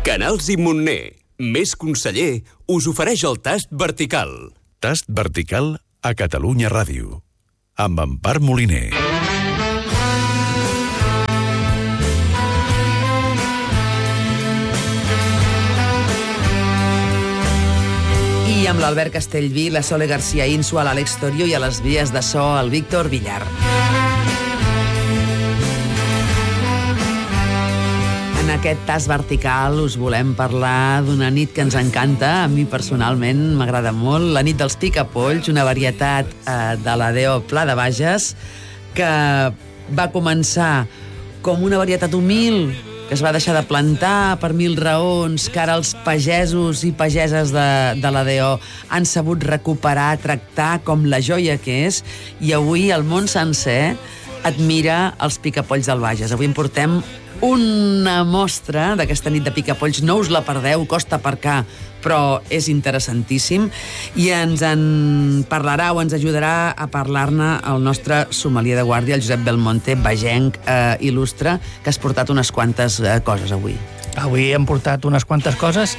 Canals i Montner, més conseller, us ofereix el Tast Vertical. Tast Vertical a Catalunya Ràdio, amb Empar Moliner. I amb l'Albert Castellví, la Sole García Insua, l'Àlex Torio i a les vies de so, el Víctor Villar. En aquest Tast Vertical us volem parlar d'una nit que ens encanta. A mi personalment m'agrada molt. La nit dels picapolls, una varietat de la D.O. Pla de Bages que va començar com una varietat humil que es va deixar de plantar per mil raons, que ara els pagesos i pageses de la D.O. han sabut recuperar, tractar com la joia que és, i avui el món sencer admira els picapolls del Bages. Avui en portem una mostra d'aquesta nit de picapolls. No us la perdeu, costa aparcar, però és interessantíssim, i ens en parlarà o ens ajudarà a parlar-ne el nostre sommelier de guàrdia, el Josep Belmonte, bagenc il·lustre, que has portat unes quantes coses avui. Avui hem portat unes quantes coses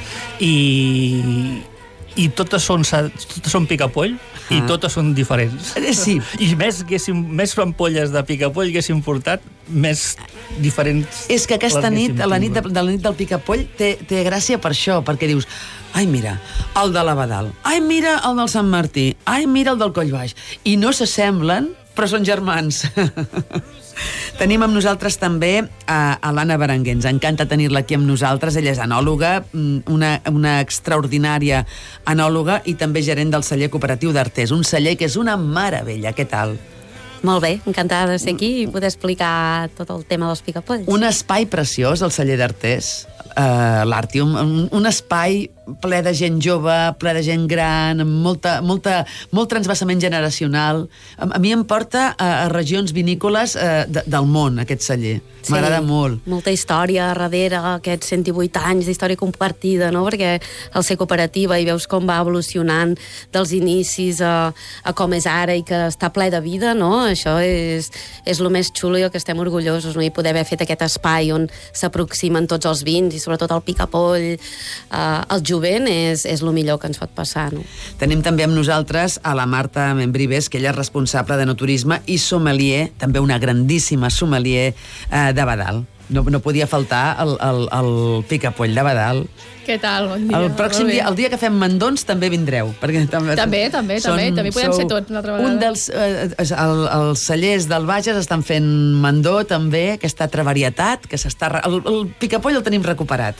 i totes són picapoll i totes són diferents. Sí. I més ampolles de picapoll que haguéssim portat, més diferents. És que aquesta nit, la nit del picapoll, té gràcia per això, perquè dius, ai, mira, el de l'Abadal, ai, mira, el del Sant Martí, ai, mira, el del Collbaix. I no s'assemblen, però són germans. Tenim amb nosaltres també a l'Anna Berenguer. Ens encanta tenir-la aquí amb nosaltres. Ella és enòloga, una extraordinària enòloga, i també gerent del celler cooperatiu d'Artés. Un celler que és una meravella. Què tal? Molt bé, encantada de ser aquí i poder explicar tot el tema dels picapolls. Un espai preciós, el celler d'Artés, l'Àrtium, un espai ple de gent jove, ple de gent gran, amb molt transvasament generacional. A mi em porta a regions vinícoles del món, aquest celler. M'agrada molt. Molta història darrere, aquests 118 anys d'història compartida, no? Perquè al ser cooperativa i veus com va evolucionant dels inicis a com és ara i que està ple de vida, no? Això és el més xulo i el que estem orgullosos, no? I poder haver fet aquest espai on s'aproximen tots els vins i sobretot el picapoll, el jovent, és el millor que ens pot passar, no? Tenim també amb nosaltres a la Marta Membrives, que ella és responsable de no-turisme i sommelier, també una grandíssima sommelier de Badal. No podia faltar el picapoll de Badal. Què tal? Bon dia. El pròxim dia, el dia que fem mandons, també vindreu. També podem ser tots una altra vegada. Els cellers del Bages estan fent mandó, també, aquesta altra varietat, que s'està... El picapoll el tenim recuperat.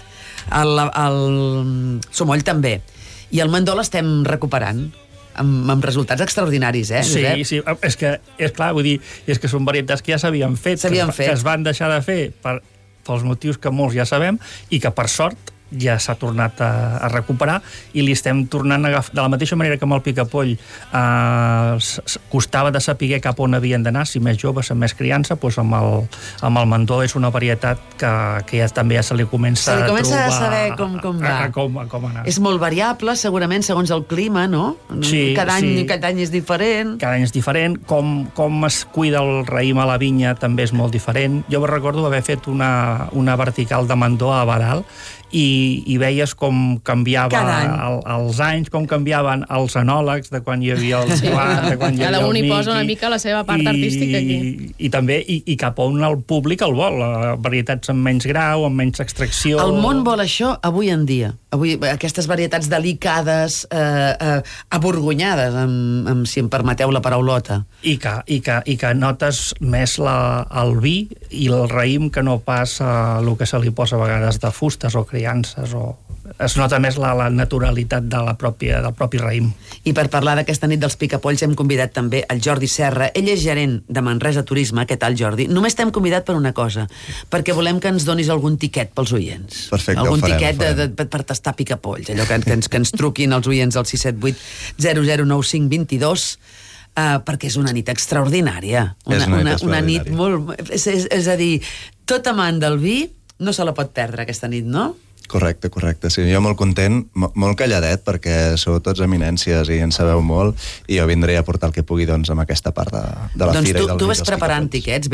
El somoll també. I el mandó l'estem recuperant. Amb resultats extraordinaris, Josep? Sí, és clar, vull dir, és que són varietats que ja s'havien fet, que es van deixar de fer pels motius que molts ja sabem, i que per sort ja s'ha tornat a recuperar, i li estem tornant a agafar, de la mateixa manera que amb el picapoll costava de saber cap on havien d'anar, si més joves, amb més criança, doncs amb el mandó és una varietat que ja també se li comença a trobar... a saber com va. Com anar. És molt variable, segurament, segons el clima, no? Sí, cada any és diferent. Cada any és diferent. Com es cuida el raïm a la vinya també és molt diferent. Jo recordo haver fet una vertical de mandó a Badal, i veies com canviava els anys, com canviaven els enòlegs de quan hi havia el Joan, de quan hi havia el Miqui. Cada un hi posa una mica la seva part artística aquí. I també, i cap on el públic el vol, varietats amb menys grau, amb menys extracció... El món vol això avui en dia. Avui, aquestes varietats delicades, aborgonyades, si em permeteu la paraulota. I que notes més el vi i el raïm que no pas el que se li posa a vegades de fustes o criances, o es nota més la naturalitat del propi raïm. I per parlar d'aquesta nit dels picapolls hem convidat també el Jordi Serra. Ell és gerent de Manresa Turisme. Què tal, Jordi? Només t'hem convidat per una cosa, perquè volem que ens donis algun tiquet pels oients. Perfecte, algun tiquet per tastar picapolls, allò que ens truquin els oients al 678 009522, perquè és una nit extraordinària. Una nit molt... És a dir, tot amant del vi no se la pot perdre aquesta nit, no? Correcte, sí. Jo molt content, molt calladet, perquè sou tots eminències i en sabeu molt, i jo vindré a portar el que pugui, doncs, amb aquesta part de la fira. Doncs tu ves preparant tiquets,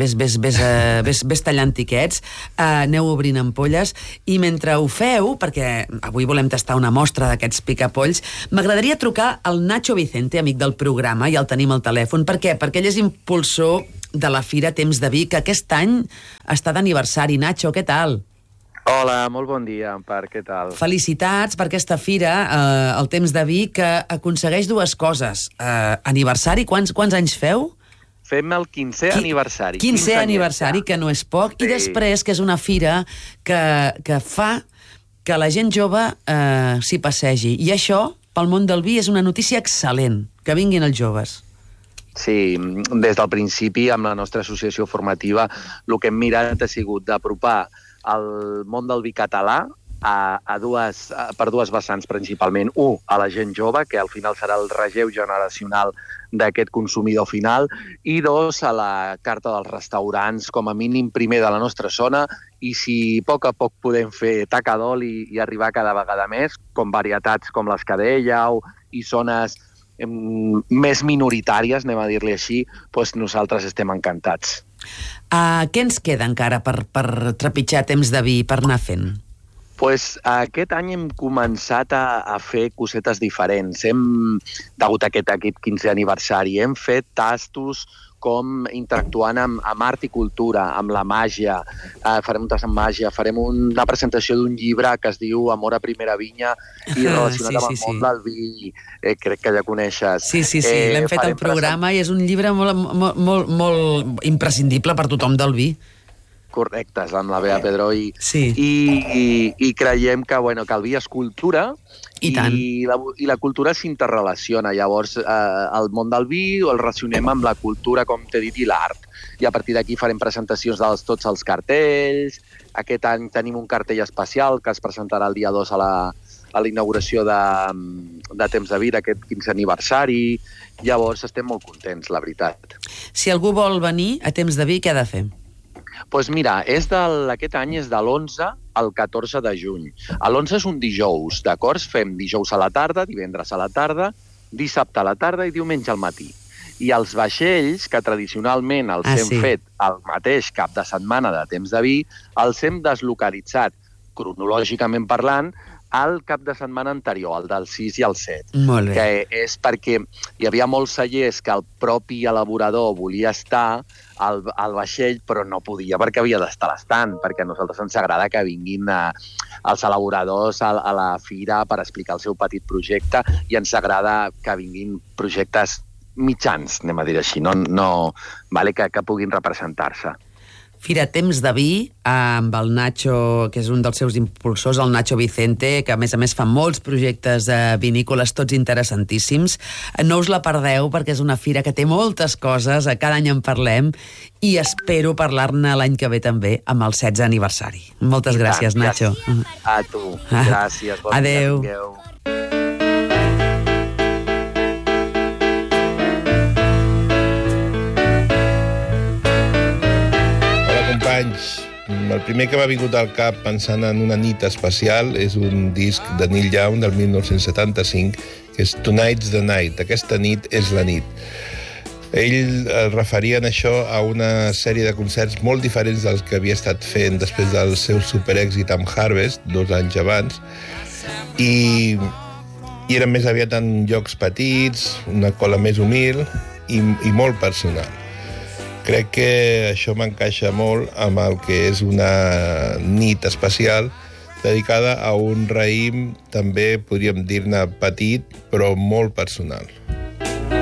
ves tallant tiquets, aneu obrint ampolles, i mentre ho feu, perquè avui volem tastar una mostra d'aquests picapolls, m'agradaria trucar al Nacho Vicente, amic del programa, i el tenim al telèfon. Per què? Perquè ell és impulsor de la Fira Temps de Vi, que aquest any està d'aniversari. Nacho, què tal? Hola, molt bon dia, Empar, què tal? Felicitats per aquesta fira, el Temps de Vi, que aconsegueix dues coses. Aniversari, quants anys feu? Fem el 15è aniversari. 15è aniversari, que no és poc, sí. I després que és una fira que fa que la gent jove s'hi passegi. I això, pel món del vi, és una notícia excel·lent, que vinguin els joves. Sí, des del principi, amb la nostra associació formativa, el que hem mirat ha sigut d'apropar el món del vi català per dues vessants principalment. Un, a la gent jove, que al final serà el relleu generacional d'aquest consumidor final, i dos, a la carta dels restaurants, com a mínim primer de la nostra zona, i si a poc podem fer taca d'ol i arribar cada vegada més, com varietats com les que dèieu, i zones més minoritàries, anem a dir-li així, doncs nosaltres estem encantats. Què ens queda encara per trepitjar Temps de Vi, per anar fent? Aquest any hem començat a fer cosetes diferents. Degut a aquest 15è aniversari, hem fet tastos com interactuant amb art i cultura, amb la màgia. Farem un tast amb màgia, farem una presentació d'un llibre que es diu Amor a primera vinya i relacionat amb el món del vi. Crec que ja coneixes. Sí, l'hem fet al programa i és un llibre molt imprescindible per tothom del vi. Correcte, amb la Bea Pedroll. Sí. I creiem que el vi és cultura i la cultura s'interrelaciona. Llavors, el món del vi el relacionem amb la cultura, com t'he dit, i l'art. I a partir d'aquí farem presentacions de tots els cartells. Aquest any tenim un cartell especial que es presentarà el dia 2 a la inauguració de Temps de Vi, d'aquest 15è aniversari. Llavors, estem molt contents, la veritat. Si algú vol venir a Temps de Vi, què ha de fer? Doncs mira, aquest any és de l'11 al 14 de juny. L'11 és un dijous, d'acord? Fem dijous a la tarda, divendres a la tarda, dissabte a la tarda i diumenge al matí. I els vaixells, que tradicionalment els hem fet el mateix cap de setmana de Temps de Vi, els hem deslocalitzat, cronològicament parlant, al cap de setmana anterior, el del 6 i el 7. Molt bé. Que és perquè hi havia molts cellers que el propi elaborador volia estar al vaixell, però no podia perquè havia d'estar a l'estant, perquè a nosaltres ens agrada que vinguin els elaboradors a la fira per explicar el seu petit projecte, i ens agrada que vinguin projectes mitjans, anem a dir així, que puguin representar-se. Fira Temps de Vi, amb el Nacho, que és un dels seus impulsors, el Nacho Vicente, que a més fa molts projectes vinícoles, tots interessantíssims. No us la perdeu, perquè és una fira que té moltes coses, cada any en parlem, i espero parlar-ne l'any que ve també, amb el 16è aniversari. Moltes gràcies, Nacho. A tu, gràcies. Adéu. El primer que m'ha vingut al cap pensant en una nit especial és un disc de Neil Young del 1975, que és Tonight's the Night, aquesta nit és la nit. Ell referia en això a una sèrie de concerts molt diferents dels que havia estat fent després del seu superèxit amb Harvest, 2 anys abans, i eren més aviat en llocs petits, una cola més humil i molt personal. Crec que això m'encaixa molt amb el que és una nit especial dedicada a un raïm, també podríem dir-ne petit, però molt personal.